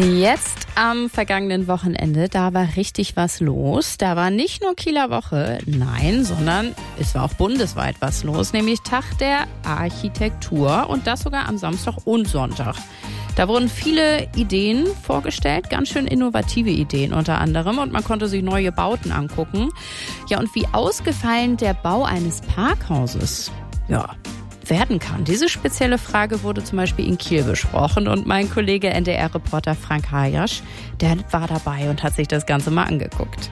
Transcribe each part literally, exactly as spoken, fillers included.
Jetzt am vergangenen Wochenende, da war richtig was los. Da war nicht nur Kieler Woche, nein, sondern es war auch bundesweit was los, nämlich Tag der Architektur und das sogar am Samstag und Sonntag. Da wurden viele Ideen vorgestellt, ganz schön innovative Ideen unter anderem, und man konnte sich neue Bauten angucken. Ja, und wie ausgefallen der Bau eines Parkhauses, ja, werden kann. Diese spezielle Frage wurde zum Beispiel in Kiel besprochen und mein Kollege N D R-Reporter Frank Hajasch, der war dabei und hat sich das Ganze mal angeguckt.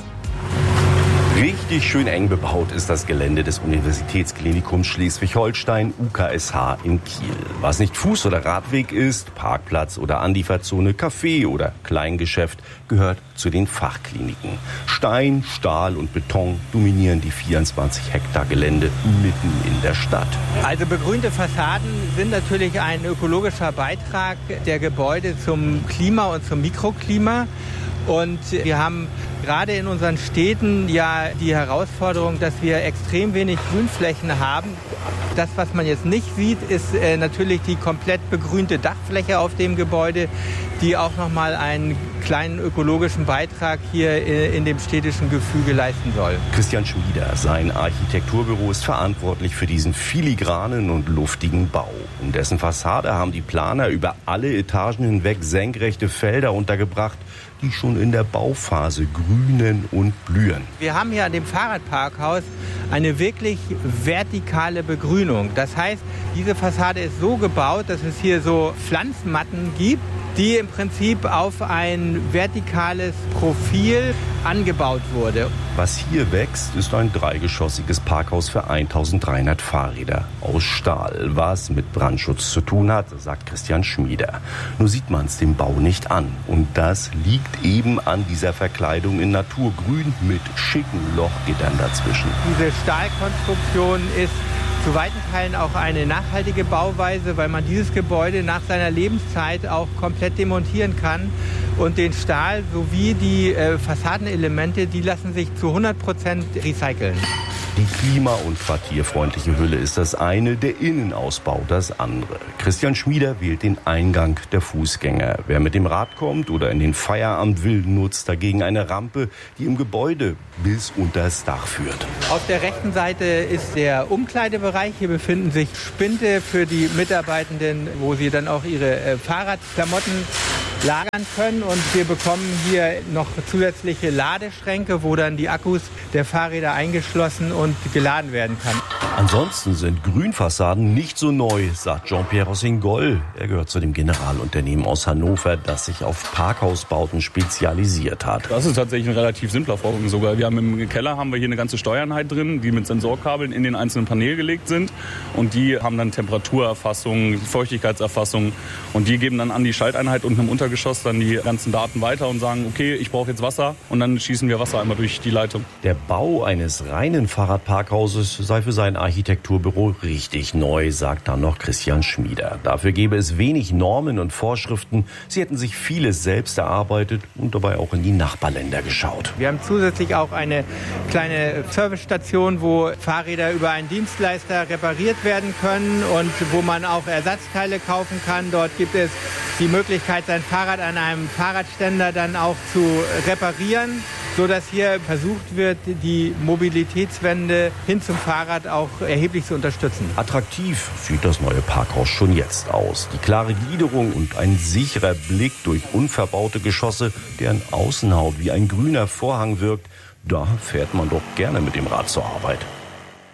Richtig schön eng bebaut ist das Gelände des Universitätsklinikums Schleswig-Holstein U K S H in Kiel. Was nicht Fuß- oder Radweg ist, Parkplatz oder Anlieferzone, Café oder Kleingeschäft, gehört zu den Fachkliniken. Stein, Stahl und Beton dominieren die vierundzwanzig Hektar Gelände mitten in der Stadt. Also begrünte Fassaden sind natürlich ein ökologischer Beitrag der Gebäude zum Klima und zum Mikroklima. Und wir haben gerade in unseren Städten ja die Herausforderung, dass wir extrem wenig Grünflächen haben. Das, was man jetzt nicht sieht, ist äh, natürlich die komplett begrünte Dachfläche auf dem Gebäude, die auch nochmal einen kleinen ökologischen Beitrag hier äh, in dem städtischen Gefüge leisten soll. Christian Schmieder, sein Architekturbüro, ist verantwortlich für diesen filigranen und luftigen Bau. Um dessen Fassade haben die Planer über alle Etagen hinweg senkrechte Felder untergebracht, die schon in der Bauphase grünen und blühen. Wir haben hier an dem Fahrradparkhaus eine wirklich vertikale Begrünung. Das heißt, diese Fassade ist so gebaut, dass es hier so Pflanzmatten gibt, die im Prinzip auf ein vertikales Profil angebaut wurde. Was hier wächst, ist ein dreigeschossiges Parkhaus für eintausenddreihundert Fahrräder aus Stahl. Was mit Brandschutz zu tun hat, sagt Christian Schmieder. Nur sieht man es dem Bau nicht an. Und das liegt eben an dieser Verkleidung in Naturgrün mit schicken Lochgittern dazwischen. Diese Stahlkonstruktion ist zu weiten Teilen auch eine nachhaltige Bauweise, weil man dieses Gebäude nach seiner Lebenszeit auch komplett demontieren kann. Und den Stahl sowie die äh, Fassadenelemente, die lassen sich zu hundert Prozent recyceln. Die klima- und quartierfreundliche Hülle ist das eine, der Innenausbau das andere. Christian Schmieder wählt den Eingang der Fußgänger. Wer mit dem Rad kommt oder in den Feierabend will, nutzt dagegen eine Rampe, die im Gebäude bis unters Dach führt. Auf der rechten Seite ist der Umkleidebereich. Hier befinden sich Spinde für die Mitarbeitenden, wo sie dann auch ihre äh, Fahrradklamotten lagern können. Und wir bekommen hier noch zusätzliche Ladeschränke, wo dann die Akkus der Fahrräder eingeschlossen und geladen werden kann. Ansonsten sind Grünfassaden nicht so neu, sagt Jean-Pierre Rossignol. Er gehört zu dem Generalunternehmen aus Hannover, das sich auf Parkhausbauten spezialisiert hat. Das ist tatsächlich ein relativ simpler Vorgang sogar. Wir haben im Keller haben wir hier eine ganze Steuereinheit drin, die mit Sensorkabeln in den einzelnen Panel gelegt sind. Und die haben dann Temperaturerfassung, Feuchtigkeitserfassung. Und die geben dann an die Schalteinheit unten im Untergeschoss dann die ganzen Daten weiter und sagen, okay, ich brauche jetzt Wasser. Und dann schießen wir Wasser einmal durch die Leitung. Der Bau eines reinen Fahrradparkhauses sei für sein Architekturbüro richtig neu, sagt dann noch Christian Schmieder. Dafür gäbe es wenig Normen und Vorschriften. Sie hätten sich vieles selbst erarbeitet und dabei auch in die Nachbarländer geschaut. Wir haben zusätzlich auch eine kleine Servicestation, wo Fahrräder über einen Dienstleister repariert werden können und wo man auch Ersatzteile kaufen kann. Dort gibt es die Möglichkeit, sein Fahrrad an einem Fahrradständer dann auch zu reparieren, sodass hier versucht wird, die Mobilitätswende hin zum Fahrrad auch erheblich zu unterstützen. Attraktiv sieht das neue Parkhaus schon jetzt aus. Die klare Gliederung und ein sicherer Blick durch unverbaute Geschosse, deren Außenhaut wie ein grüner Vorhang wirkt, da fährt man doch gerne mit dem Rad zur Arbeit.